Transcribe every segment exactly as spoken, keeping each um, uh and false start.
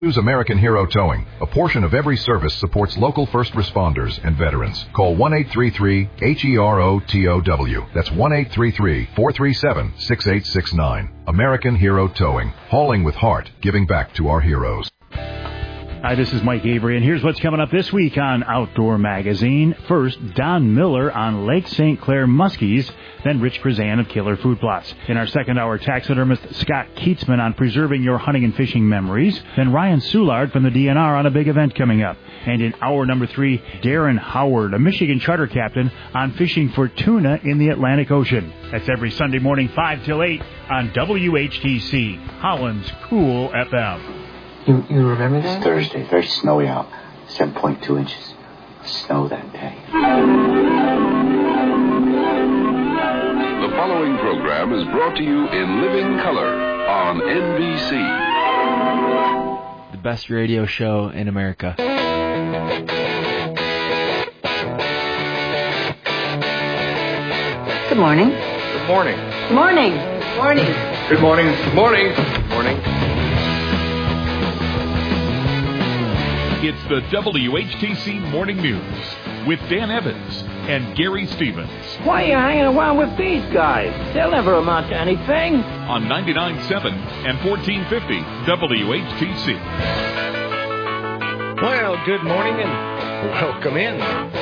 Use American Hero Towing. A portion of every service supports local first responders and veterans. Call one eight three three H E R O T O W. That's one eight three three, four three seven, six eight six nine. American Hero Towing. Hauling with heart, giving back to our heroes. Hi, this is Mike Avery, and here's what's coming up this week on Outdoor Magazine. First, Don Miller on Lake Saint Clair muskies, then Rich Krazan of Killer Food Plots. In our second hour, taxidermist Scott Keatsman on preserving your hunting and fishing memories, then Ryan Soulard from the D N R on a big event coming up. And in hour number three, Darren Howard, a Michigan charter captain, on fishing for tuna in the Atlantic Ocean. That's every Sunday morning, five till eight on W H T C, Holland's Cool F M. You, you remember that? It's Thursday, very snowy out. seven point two inches of snow that day. The following program is brought to you in living color on N B C. The best radio show in America. Good morning. Good morning. Good morning. Good morning. Good morning. Good morning. Good morning. It's the W H T C Morning News with Dan Evans and Gary Stevens. Why are you hanging around with these guys? They'll never amount to anything. On ninety-nine point seven and fourteen fifty W H T C. Well, good morning and welcome in.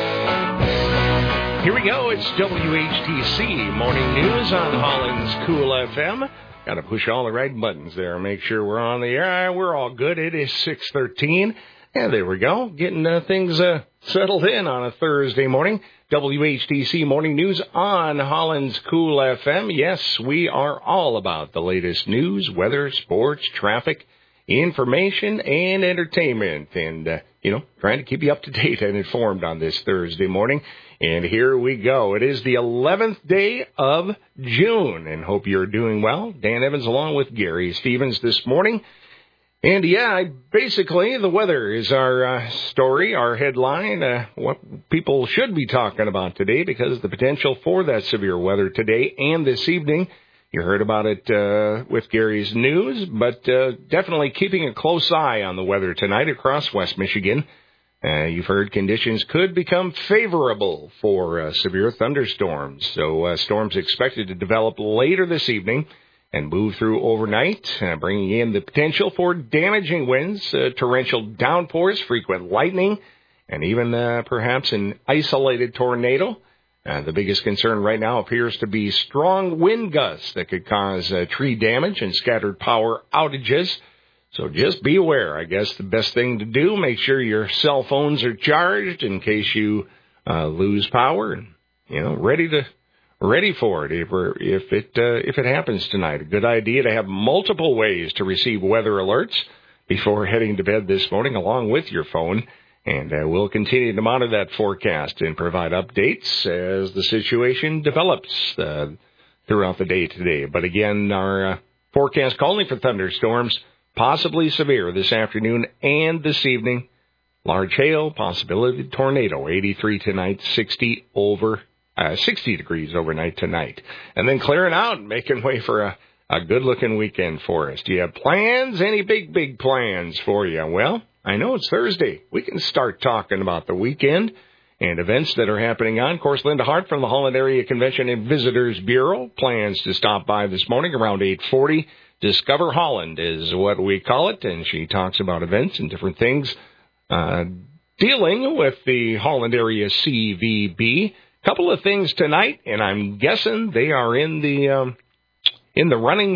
Here we go. It's W H T C Morning News on Holland's Cool F M. Got to push all the right buttons there. Make sure we're on the air. We're all good. It is six thirteen. And there we go, getting uh, things uh, settled in on a Thursday morning. W H T C Morning News on Holland's Cool F M. Yes, we are all about the latest news, weather, sports, traffic, information, and entertainment. And, uh, you know, trying to keep you up to date and informed on this Thursday morning. And here we go. It is the eleventh day of June, and hope you're doing well. Dan Evans along with Gary Stevens this morning. And, yeah, basically the weather is our uh, story, our headline, uh, what people should be talking about today, because the potential for that severe weather today and this evening, you heard about it uh, with Gary's news, but uh, definitely keeping a close eye on the weather tonight across West Michigan. Uh, you've heard conditions could become favorable for uh, severe thunderstorms, so uh, storms expected to develop later this evening and move through overnight, uh, bringing in the potential for damaging winds, uh, torrential downpours, frequent lightning, and even uh, perhaps an isolated tornado. Uh, the biggest concern right now appears to be strong wind gusts that could cause uh, tree damage and scattered power outages. So just be aware. I guess the best thing to do, make sure your cell phones are charged in case you uh, lose power and, you know, ready to Ready for it if, if it uh, if it happens tonight. A good idea to have multiple ways to receive weather alerts before heading to bed this morning, along with your phone. And uh, we'll continue to monitor that forecast and provide updates as the situation develops uh, throughout the day today. But again, our uh, forecast calling for thunderstorms, possibly severe this afternoon and this evening. Large hail, possibility of tornado, eighty-three tonight, sixty over. Uh, sixty degrees overnight tonight. And then clearing out and making way for a, a good-looking weekend for us. Do you have plans? Any big, big plans for you? Well, I know it's Thursday. We can start talking about the weekend and events that are happening on. Of course, Linda Hart from the Holland Area Convention and Visitors Bureau plans to stop by this morning around eight forty. Discover Holland is what we call it, and she talks about events and different things uh, dealing with the Holland Area C V B. Couple of things tonight, and I'm guessing they are in the um, in the running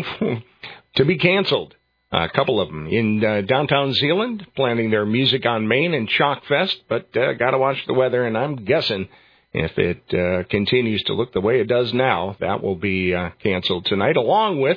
to be canceled. A couple of them in uh, downtown Zeeland, planning their Music on Main and Chalk Fest, but uh, got to watch the weather, and I'm guessing if it uh, continues to look the way it does now, that will be uh, canceled tonight, along with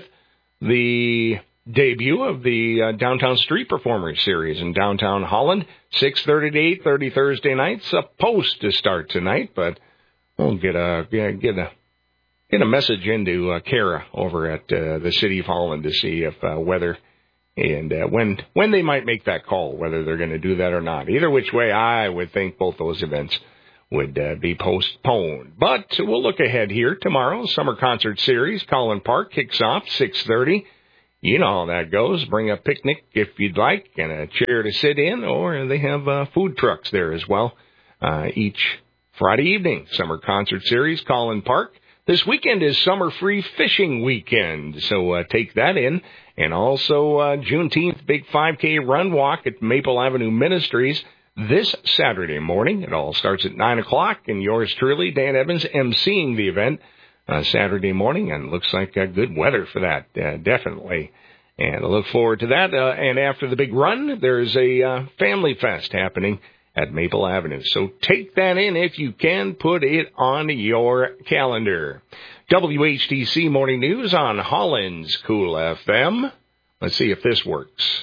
the debut of the uh, Downtown Street Performers Series in downtown Holland, six thirty to eight thirty Thursday night, supposed to start tonight, but we'll get a get a get a message into uh, Kara over at uh, the City of Holland to see if uh, whether and uh, when when they might make that call, whether they're going to do that or not. Either which way, I would think both those events would uh, be postponed. But we'll look ahead here tomorrow. Summer Concert Series, Collin Park kicks off six thirty, You know how that goes. Bring a picnic if you'd like and a chair to sit in, or they have uh, food trucks there as well uh, each Friday evening. Summer concert series, Collin Park. This weekend is Summer Free Fishing Weekend, so uh, take that in. And also uh, Juneteenth Big five K Run Walk at Maple Avenue Ministries this Saturday morning. It all starts at nine o'clock, and yours truly, Dan Evans, emceeing the event uh, Saturday morning, and looks like uh, good weather for that, uh, definitely. And I look forward to that. Uh, and after the big run, there's a uh, family fest happening at Maple Avenue. So take that in if you can. Put it on your calendar. W H T C Morning News on Holland's Cool F M. Let's see if this works.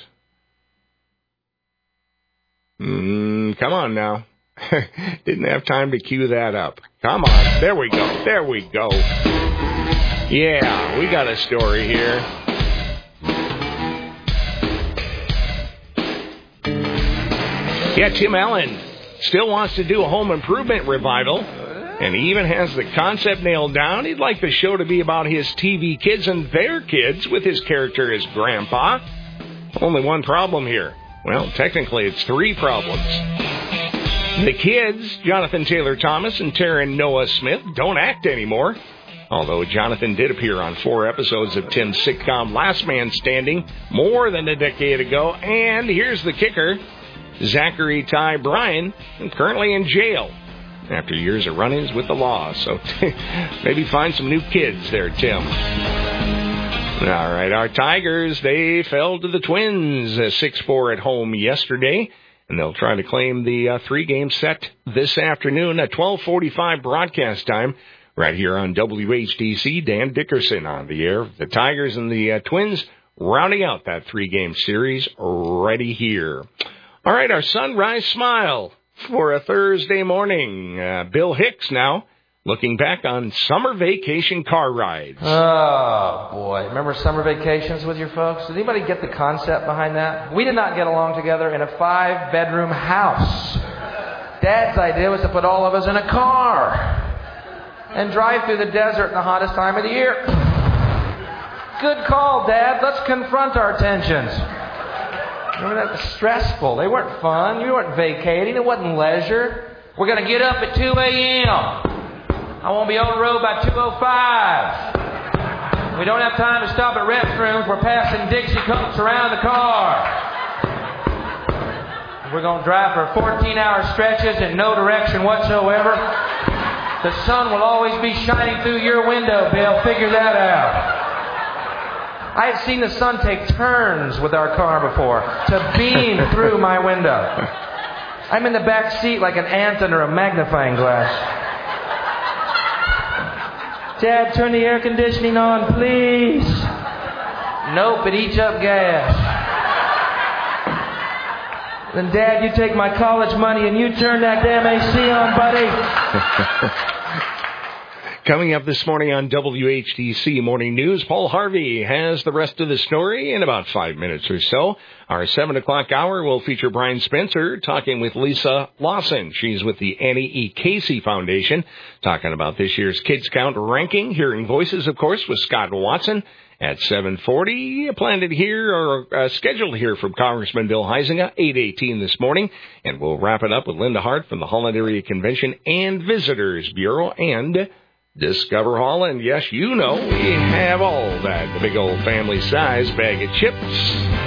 Mm, come on now. Didn't have time to cue that up. Come on. There we go. There we go. Yeah, we got a story here. Yeah, Tim Allen still wants to do a home improvement revival, and he even has the concept nailed down. He'd like the show to be about his T V kids and their kids, with his character as Grandpa. Only one problem here. Well, technically it's three problems. The kids, Jonathan Taylor Thomas and Taryn Noah Smith, don't act anymore. Although Jonathan did appear on four episodes of Tim's sitcom Last Man Standing more than a decade ago. And here's the kicker. Zachary Ty Bryan, currently in jail after years of run-ins with the law. So maybe find some new kids there, Tim. All right, our Tigers, they fell to the Twins uh, six four at home yesterday, and they'll try to claim the uh, three-game set this afternoon at twelve forty-five broadcast time right here on W H D C. Dan Dickerson on the air. The Tigers and the uh, Twins rounding out that three-game series ready here. All right, our sunrise smile for a Thursday morning. Uh, Bill Hicks now looking back on summer vacation car rides. Oh, boy. Remember summer vacations with your folks? Did anybody get the concept behind that? We did not get along together in a five-bedroom house. Dad's idea was to put all of us in a car and drive through the desert in the hottest time of the year. Good call, Dad. Let's confront our tensions. Remember that? Was stressful. They weren't fun. You weren't vacating. It wasn't leisure. We're going to get up at two a.m. I won't be on the road by two oh five. We don't have time to stop at restrooms. We're passing Dixie Coats around the car. We're going to drive for fourteen-hour stretches in no direction whatsoever. The sun will always be shining through your window, Bill. Figure that out. I have seen the sun take turns with our car before to beam through my window. I'm in the back seat like an ant under a magnifying glass. Dad, turn the air conditioning on, please. Nope, it eats up gas. Then, Dad, you take my college money and you turn that damn A C on, buddy. Coming up this morning on W H D C Morning News, Paul Harvey has the rest of the story in about five minutes or so. Our seven o'clock hour will feature Brian Spencer talking with Lisa Lawson. She's with the Annie E. Casey Foundation, talking about this year's Kids Count ranking. Hearing Voices, of course, with Scott Watson at seven forty. Planned to hear, or uh, scheduled to hear from Congressman Bill Huizenga, eight eighteen this morning. And we'll wrap it up with Linda Hart from the Holland Area Convention and Visitors Bureau and Discover Holland. Yes, you know, we have all that. The big old family size bag of chips.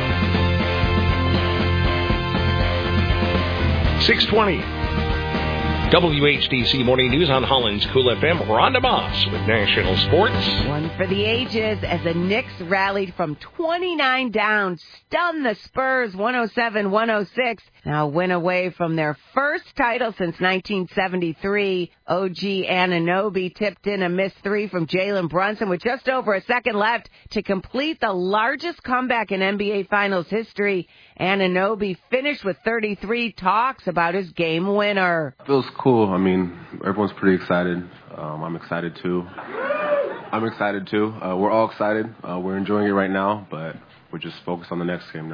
six twenty. W H D C Morning News on Holland's Cool F M. Rhonda Moss with National Sports. One for the ages as the Knicks rallied from twenty-nine down, stunned the Spurs one oh seven one oh six. Now win away from their first title since nineteen seventy-three. O G Anunoby tipped in a missed three from Jalen Brunson with just over a second left to complete the largest comeback in N B A Finals history. Anunoby finished with thirty-three, talks about his game winner. Feels cool. I mean, everyone's pretty excited. Um, I'm excited too. I'm excited too. Uh, we're all excited. Uh, we're enjoying it right now, but we're just focused on the next game now.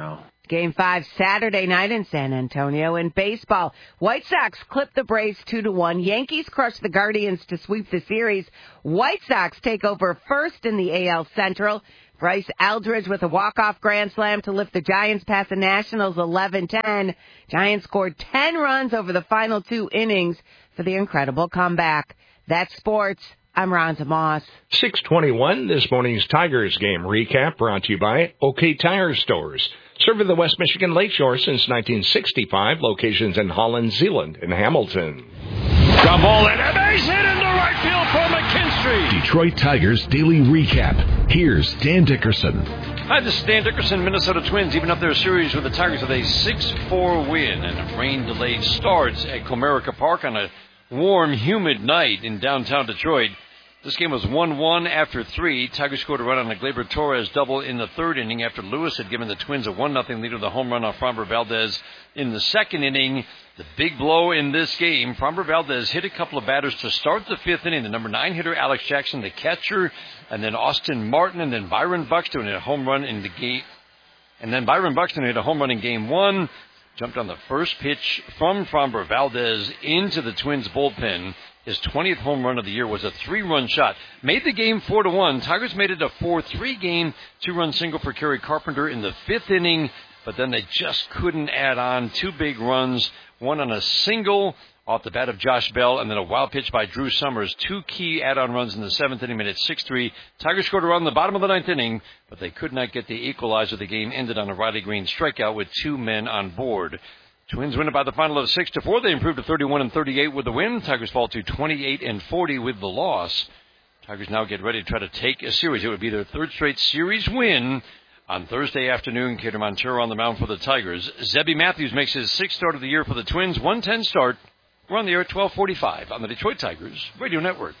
Game five Saturday night in San Antonio. In baseball, White Sox clipped the Braves two to one. Yankees crushed the Guardians to sweep the series. White Sox take over first in the A L Central. Bryce Eldridge with a walk-off grand slam to lift the Giants past the Nationals eleven ten. Giants scored ten runs over the final two innings for the incredible comeback. That's sports. I'm Rhonda Moss. six twenty-one, this morning's Tigers game recap brought to you by OK Tire Stores. Serving the West Michigan Lakeshore since nineteen sixty-five. Locations in Holland, Zeeland, and Hamilton. Ground ball and a base hit into right field for McKinstry. Detroit Tigers Daily Recap. Here's Dan Dickerson. Hi, this is Dan Dickerson. Minnesota Twins even up their series with the Tigers with a six four win. And a rain-delayed starts at Comerica Park on a warm, humid night in downtown Detroit. This game was one one after three. Tigers scored a run on a Gleyber Torres double in the third inning after Lewis had given the Twins a one nothing lead with a home run on Framber Valdez in the second inning. The big blow in this game, Framber Valdez hit a couple of batters to start the fifth inning. The number nine hitter, Alex Jackson, the catcher, and then Austin Martin, and then Byron Buxton hit a home run in the game. And then Byron Buxton hit a home run in game one. Jumped on the first pitch from Framber Valdez into the Twins bullpen. His twentieth home run of the year was a three-run shot. Made the game four to one. Tigers made it a four three game. Two-run single for Kerry Carpenter in the fifth inning, but then they just couldn't add on two big runs. One on a single off the bat of Josh Bell, and then a wild pitch by Drew Summers. Two key add-on runs in the seventh inning, made it six three. Tigers scored a run in the bottom of the ninth inning, but they could not get the equalizer. The game ended on a Riley Green strikeout with two men on board. Twins win it by the final of six to four. They improved to thirty-one and thirty-eight with the win. Tigers fall to twenty-eight and forty with the loss. Tigers now get ready to try to take a series. It would be their third straight series win on Thursday afternoon. Kader Montero on the mound for the Tigers. Zebby Matthews makes his sixth start of the year for the Twins. one ten start. We're on the air at twelve forty-five on the Detroit Tigers Radio Network.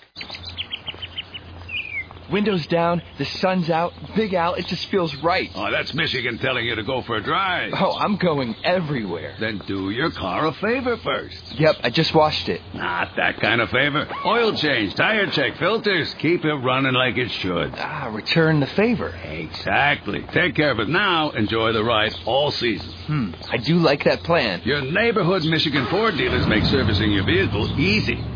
Windows down, the sun's out, Big Al, it just feels right. Oh, that's Michigan telling you to go for a drive. Oh, I'm going everywhere. Then do your car a favor first. Yep, I just washed it. Not that kind of favor. Oil change, tire check, filters. Keep it running like it should. Ah, return the favor. Exactly. Take care of it now. Enjoy the ride all season. Hmm, I do like that plan. Your neighborhood Michigan Ford dealers make servicing your vehicle easy.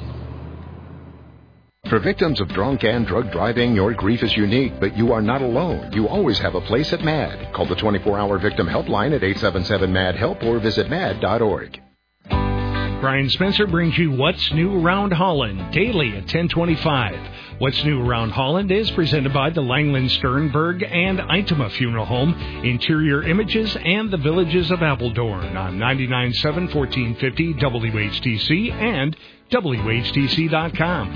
For victims of drunk and drug driving, your grief is unique, but you are not alone. You always have a place at MAD. Call the twenty-four hour victim helpline at eight seven seven MAD HELP or visit mad dot org. Brian Spencer brings you What's New Around Holland daily at ten twenty-five. What's New Around Holland is presented by the Langland Sternberg and Eintema Funeral Home, Interior Images, and the Villages of Appledorn on ninety-nine point seven, fourteen fifty W H T C and W H T C dot com.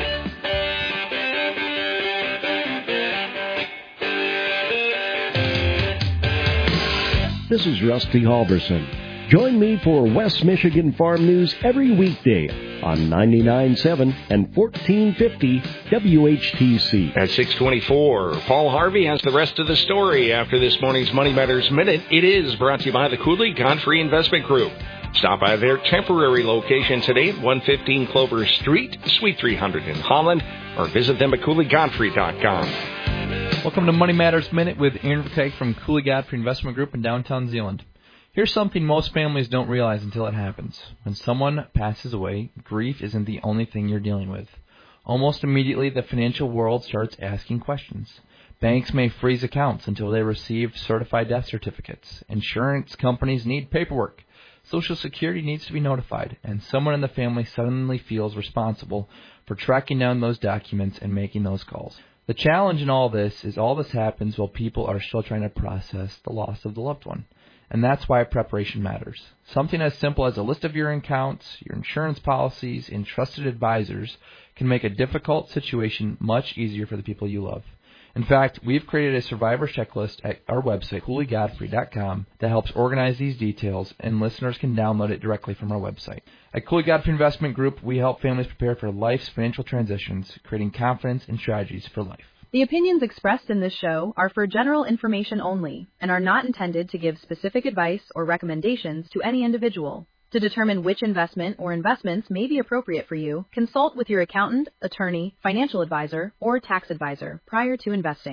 This is Rusty Halverson. Join me for West Michigan Farm News every weekday on ninety-nine point seven and fourteen fifty W H T C. At six twenty-four, Paul Harvey has the rest of the story after this morning's Money Matters Minute. It is brought to you by the Cooley Godfrey Investment Group. Stop by their temporary location today at one fifteen Clover Street, Suite three hundred in Holland, or visit them at Cooley Godfrey dot com. Welcome to Money Matters Minute with Aaron Verkeek from Cooley Godfrey Investment Group in downtown Zeeland. Here's something most families don't realize until it happens. When someone passes away, grief isn't the only thing you're dealing with. Almost immediately, the financial world starts asking questions. Banks may freeze accounts until they receive certified death certificates. Insurance companies need paperwork. Social Security needs to be notified, and someone in the family suddenly feels responsible for tracking down those documents and making those calls. The challenge in all this is all this happens while people are still trying to process the loss of the loved one. And that's why preparation matters. Something as simple as a list of your accounts, your insurance policies, and trusted advisors can make a difficult situation much easier for the people you love. In fact, we've created a survivor checklist at our website, Cooley Godfrey dot com, that helps organize these details, and listeners can download it directly from our website. At Cooley Godfrey Investment Group, we help families prepare for life's financial transitions, creating confidence and strategies for life. The opinions expressed in this show are for general information only and are not intended to give specific advice or recommendations to any individual. To determine which investment or investments may be appropriate for you, consult with your accountant, attorney, financial advisor, or tax advisor prior to investing.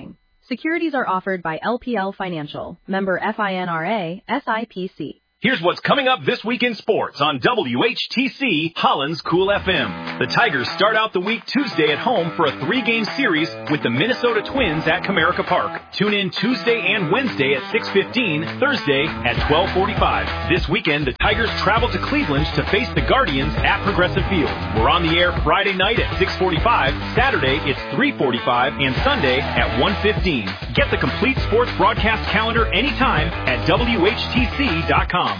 Securities are offered by L P L Financial, member FINRA, S I P C. Here's what's coming up this week in sports on W H T C Holland's Cool F M. The Tigers start out the week Tuesday at home for a three-game series with the Minnesota Twins at Comerica Park. Tune in Tuesday and Wednesday at six fifteen, Thursday at twelve forty-five. This weekend, the Tigers travel to Cleveland to face the Guardians at Progressive Field. We're on the air Friday night at six forty-five, Saturday it's three forty-five, and Sunday at one fifteen. Get the complete sports broadcast calendar anytime at W H T C dot com.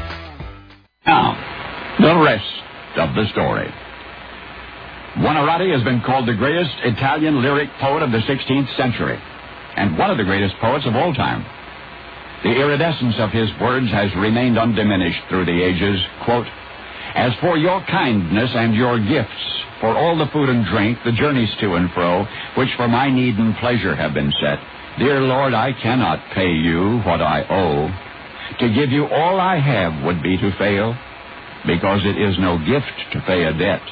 Now, the rest of the story. Buonarroti has been called the greatest Italian lyric poet of the sixteenth century, and one of the greatest poets of all time. The iridescence of his words has remained undiminished through the ages. Quote, "As for your kindness and your gifts, for all the food and drink, the journeys to and fro, which for my need and pleasure have been set, dear Lord, I cannot pay you what I owe. To give you all I have would be to fail, because it is no gift to pay a debt."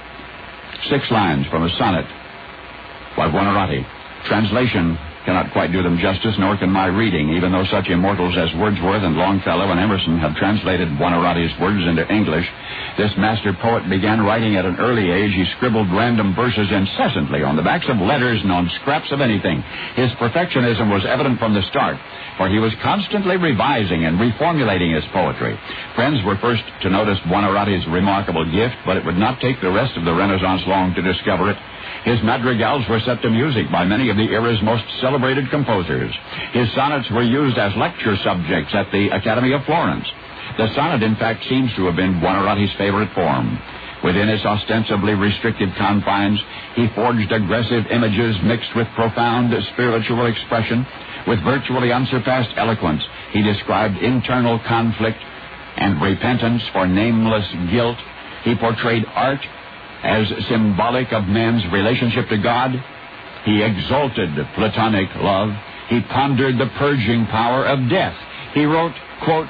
Six lines from a sonnet by Buonarroti. Translation cannot quite do them justice, nor can my reading, even though such immortals as Wordsworth and Longfellow and Emerson have translated Buonarroti's words into English. This master poet began writing at an early age. He scribbled random verses incessantly on the backs of letters and on scraps of anything. His perfectionism was evident from the start, for he was constantly revising and reformulating his poetry. Friends were first to notice Buonarroti's remarkable gift, but it would not take the rest of the Renaissance long to discover it. His madrigals were set to music by many of the era's most celebrated composers. His sonnets were used as lecture subjects at the Academy of Florence. The sonnet, in fact, seems to have been Buonarroti's favorite form. Within its ostensibly restricted confines, he forged aggressive images mixed with profound spiritual expression. With virtually unsurpassed eloquence, he described internal conflict and repentance for nameless guilt. He portrayed art as symbolic of man's relationship to God. He exalted platonic love. He pondered the purging power of death. He wrote, quote,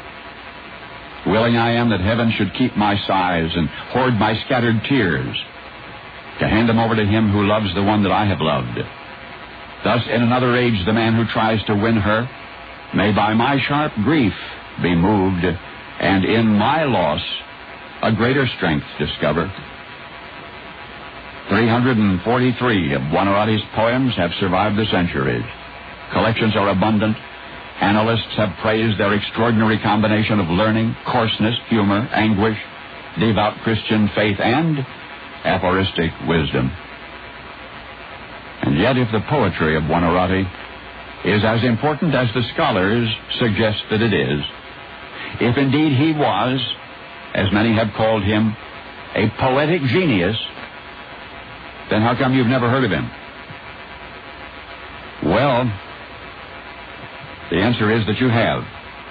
"Willing I am that heaven should keep my sighs and hoard my scattered tears, to hand them over to him who loves the one that I have loved. Thus, in another age, the man who tries to win her may by my sharp grief be moved, and in my loss a greater strength discover." three hundred forty-three of Buonarroti's poems have survived the centuries. Collections are abundant. Analysts have praised their extraordinary combination of learning, coarseness, humor, anguish, devout Christian faith, and aphoristic wisdom. And yet, if the poetry of Buonarroti is as important as the scholars suggest that it is, if indeed he was, as many have called him, a poetic genius, then how come you've never heard of him? Well, the answer is that you have.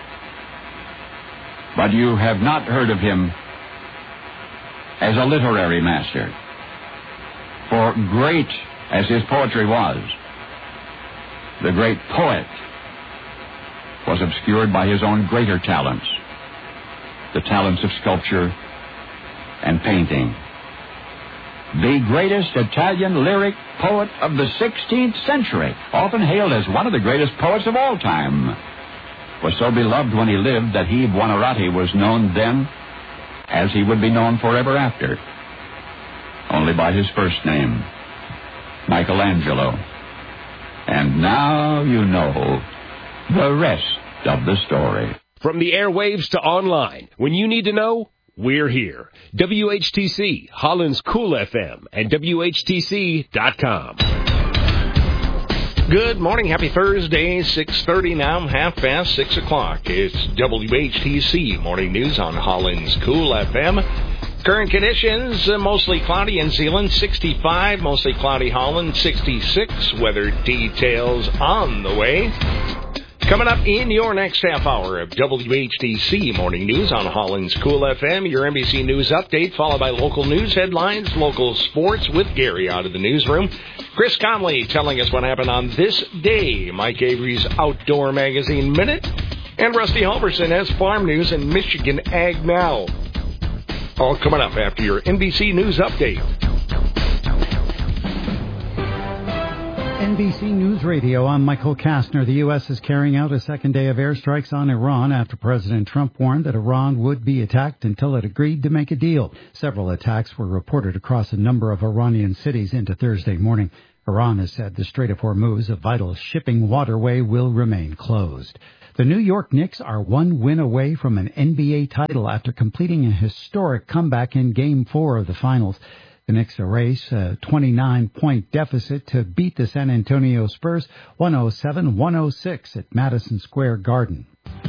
But you have not heard of him as a literary master. For great as his poetry was, the great poet was obscured by his own greater talents, the talents of sculpture and painting. The greatest Italian lyric poet of the sixteenth century, often hailed as one of the greatest poets of all time, was so beloved when he lived that he, Buonarroti, was known then as he would be known forever after, only by his first name, Michelangelo. And now you know the rest of the story. From the airwaves to online, when you need to know, we're here. W H T C, Holland's Cool F M, and W H T C dot com. Good morning. Happy Thursday. six thirty now, half past six o'clock. It's W H T C Morning News on Holland's Cool F M. Current conditions, uh, mostly cloudy in Zeeland, sixty-five. Mostly cloudy Holland, sixty-six. Weather details on the way. Coming up in your next half hour of W H T C Morning News on Holland's Cool F M, your N B C News update, followed by local news headlines, local sports with Gary out of the newsroom. Chris Conley telling us what happened on this day, Mike Avery's Outdoor Magazine Minute, and Rusty Halverson has farm news and Michigan Ag Now. All coming up after your N B C News update. N B C News Radio, I'm Michael Kastner. The U S is carrying out a second day of airstrikes on Iran after President Trump warned that Iran would be attacked until it agreed to make a deal. Several attacks were reported across a number of Iranian cities into Thursday morning. Iran has said the Strait of Hormuz, a vital shipping waterway, will remain closed. The New York Knicks are one win away from an N B A title after completing a historic comeback in Game four of the Finals. The Knicks erase a twenty-nine point deficit to beat the San Antonio Spurs one oh seven one oh six at Madison Square Garden.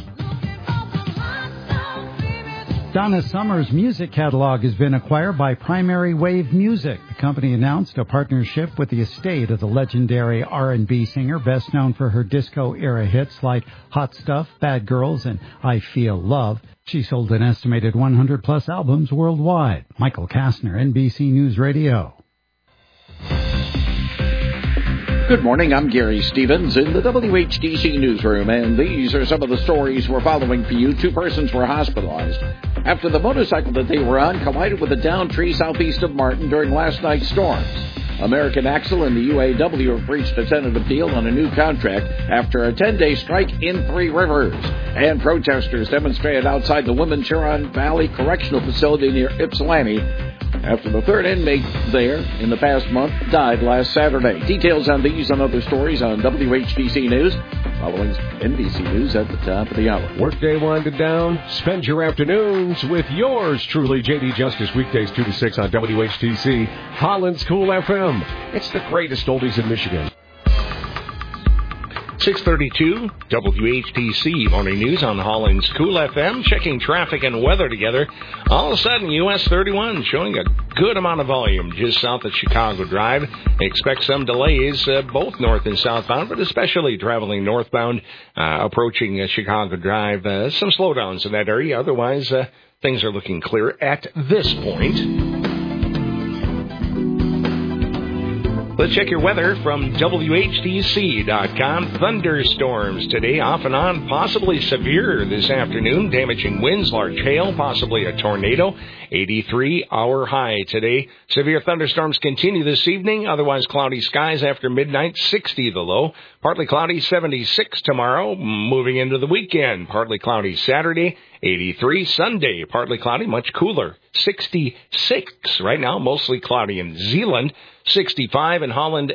Donna Summer's music catalog has been acquired by Primary Wave Music. The company announced a partnership with the estate of the legendary R and B singer, best known for her disco-era hits like Hot Stuff, Bad Girls, and I Feel Love. She sold an estimated one hundred plus albums worldwide. Michael Kastner, N B C News Radio. Good morning, I'm Gary Stevens in the W H T C newsroom, and these are some of the stories we're following for you. Two persons were hospitalized after the motorcycle that they were on collided with a downed tree southeast of Martin during last night's storms. American Axle and the U A W have reached a tentative deal on a new contract after a ten-day strike in Three Rivers. And protesters demonstrated outside the Women's Huron Valley Correctional Facility near Ypsilanti after the third inmate there in the past month died last Saturday. Details on these and other stories on W H T C News, following N B C News at the top of the hour. Workday winding down. Spend your afternoons with yours truly, J D Justice, weekdays two to six on W H T C, Holland's Cool F M. It's the greatest oldies in Michigan. six thirty-two, W H T C Morning News on Holland's Cool F M. Checking traffic and weather together. All of a sudden, U S thirty-one showing a good amount of volume just south of Chicago Drive. Expect some delays uh, both north and southbound, but especially traveling northbound, uh, approaching uh, Chicago Drive. Uh, some slowdowns in that area. Otherwise, uh, things are looking clear at this point. Let's check your weather from W H T C dot com. Thunderstorms today, off and on, possibly severe this afternoon. Damaging winds, large hail, possibly a tornado. eighty-three hour high today. Severe thunderstorms continue this evening. Otherwise, cloudy skies after midnight. sixty the low. Partly cloudy, seventy-six tomorrow. Moving into the weekend. Partly cloudy Saturday. eighty-three Sunday. Partly cloudy, much cooler. sixty-six right now. Mostly cloudy in Zeeland. sixty-five in Holland,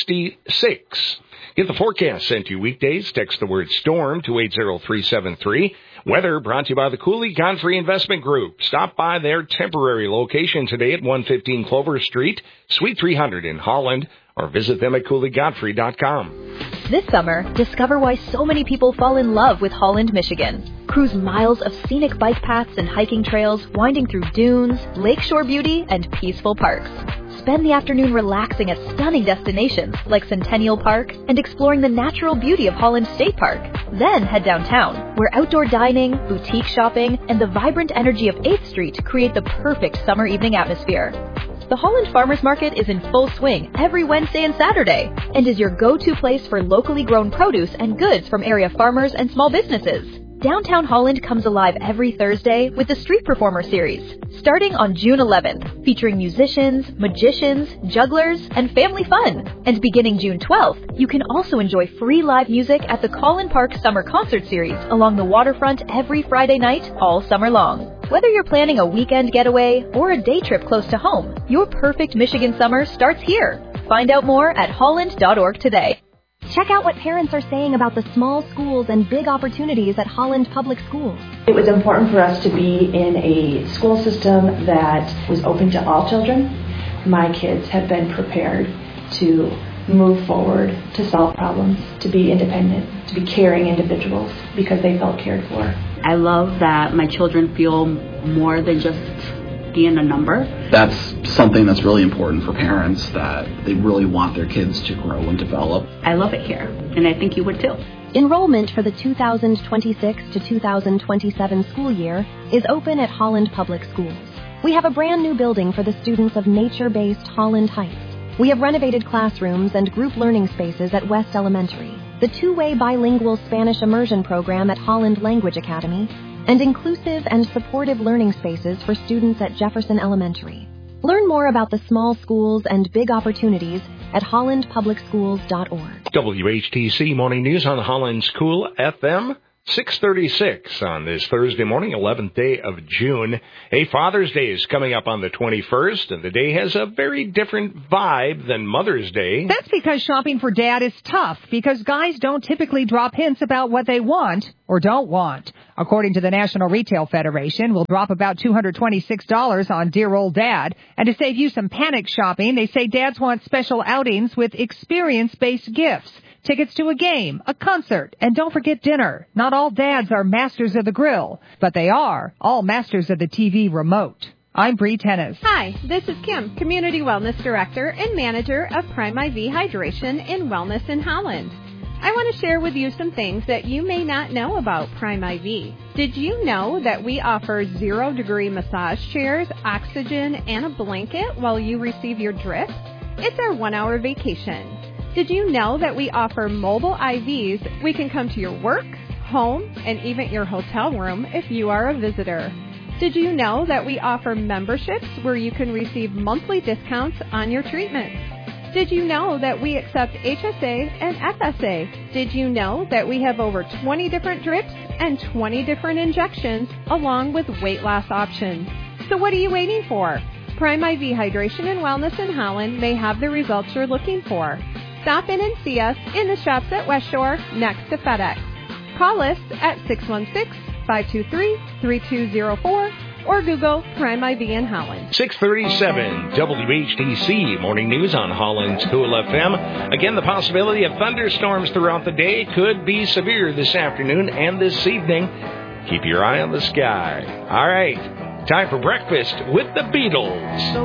sixty-six. Get the forecast sent to you weekdays. Text the word STORM to eight zero three seven three. Weather brought to you by the Cooley Godfrey Investment Group. Stop by their temporary location today at one fifteen Clover Street, Suite three hundred in Holland, or visit them at Cooley Godfrey dot com. This summer, discover why so many people fall in love with Holland, Michigan. Cruise miles of scenic bike paths and hiking trails, winding through dunes, lakeshore beauty, and peaceful parks. Spend the afternoon relaxing at stunning destinations like Centennial Park and exploring the natural beauty of Holland State Park. Then head downtown, where outdoor dining, boutique shopping, and the vibrant energy of eighth Street create the perfect summer evening atmosphere. The Holland Farmers Market is in full swing every Wednesday and Saturday and is your go-to place for locally grown produce and goods from area farmers and small businesses. Downtown Holland comes alive every Thursday with the Street Performer Series, starting on June eleventh, featuring musicians, magicians, jugglers, and family fun. And beginning June twelfth, you can also enjoy free live music at the Collin Park Summer Concert Series along the waterfront every Friday night all summer long. Whether you're planning a weekend getaway or a day trip close to home, your perfect Michigan summer starts here. Find out more at holland dot org today. Check out what parents are saying about the small schools and big opportunities at Holland Public Schools. It was important for us to be in a school system that was open to all children. My kids have been prepared to move forward, to solve problems, to be independent, to be caring individuals because they felt cared for. I love that my children feel more than just being a number. That's something that's really important for parents, that they really want their kids to grow and develop. I love it here, and I think you would too. Enrollment for the two thousand twenty-six to two thousand twenty-seven school year is open at Holland Public Schools. We have a brand new building for the students of nature-based Holland Heights. We have renovated classrooms and group learning spaces at West Elementary, the two-way bilingual Spanish immersion program at Holland Language Academy, and inclusive and supportive learning spaces for students at Jefferson Elementary. Learn Learn more about the small schools and big opportunities at holland public schools dot org. W H T C Morning News on Holland's Cool F M. six thirty-six on this Thursday morning, eleventh day of June. Hey, Father's Day is coming up on the twenty-first, and the day has a very different vibe than Mother's Day. That's because shopping for Dad is tough, because guys don't typically drop hints about what they want or don't want. According to the National Retail Federation, we'll drop about two hundred twenty-six dollars on dear old Dad. And to save you some panic shopping, they say dads want special outings with experience-based gifts. Tickets to a game, a concert, and don't forget dinner. Not all dads are masters of the grill, but they are all masters of the T V remote. I'm Bree Tennis. Hi, this is Kim, Community Wellness Director and Manager of Prime I V Hydration and Wellness in Holland. I want to share with you some things that you may not know about Prime I V. Did you know that we offer zero-degree massage chairs, oxygen, and a blanket while you receive your drip? It's our one-hour vacation. Did you know that we offer mobile I Vs? We can come to your work, home, and even your hotel room if you are a visitor. Did you know that we offer memberships where you can receive monthly discounts on your treatments? Did you know that we accept H S A and F S A? Did you know that we have over twenty different drips and twenty different injections along with weight loss options? So what are you waiting for? Prime I V Hydration and Wellness in Holland may have the results you're looking for. Stop in and see us in the shops at West Shore next to FedEx. Call us at six one six, five two three, three two zero four or Google Prime I V in Holland. six thirty-seven W H T C Morning News on Holland's Cool F M. Again, the possibility of thunderstorms throughout the day could be severe this afternoon and this evening. Keep your eye on the sky. All right, time for breakfast with the Beatles.